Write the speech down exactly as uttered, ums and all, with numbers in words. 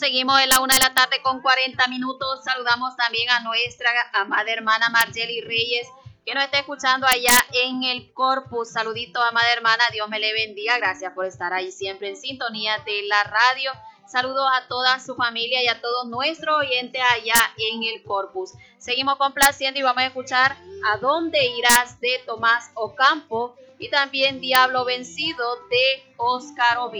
Seguimos en la una de la tarde con cuarenta minutos. Saludamos también a nuestra amada hermana Margely Reyes, que nos está escuchando allá en el Corpus. Saludito, amada hermana, Dios me le bendiga. Gracias por estar ahí siempre en sintonía de la radio. Saludos a toda su familia y a todos nuestros oyentes allá en el Corpus. Seguimos complaciendo y vamos a escuchar ¿A dónde irás? De Tomás Ocampo y también Diablo Vencido de Óscar Oviedo.